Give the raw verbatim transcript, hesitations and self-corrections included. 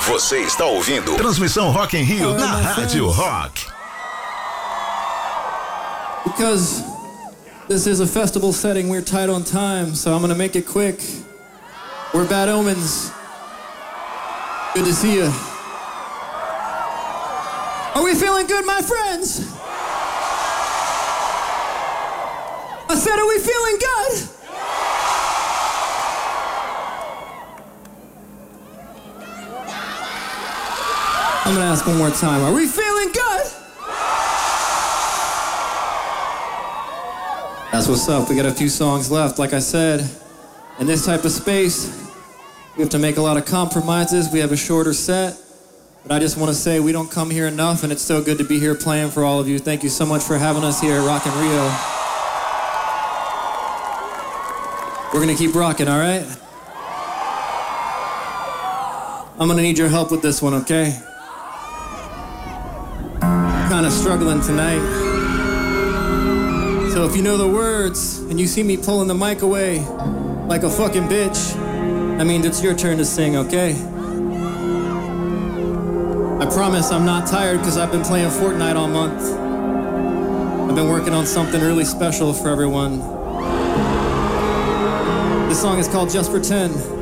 Você está ouvindo Transmissão Rock in Rio All right, na my Rádio friends. Rock. Because this is a festival setting, we're tight on time, so I'm gonna make it quick. We're Bad Omens. Good to see you. Are we feeling good, my friends? I said, are we feeling good? I'm gonna ask one more time. Are we feeling good? That's what's up. We got a few songs left. Like I said, in this type of space, we have to make a lot of compromises. We have a shorter set. But I just want to say we don't come here enough, and it's so good to be here playing for all of you. Thank you so much for having us here at Rock in Rio. We're gonna keep rocking, all right? I'm gonna need your help with this one, okay? Kind of struggling tonight. So if you know the words and you see me pulling the mic away like a fucking bitch, that means it's your turn to sing, okay? I promise I'm not tired because I've been playing Fortnite all month. I've been working on something really special for everyone. This song is called Just Pretend.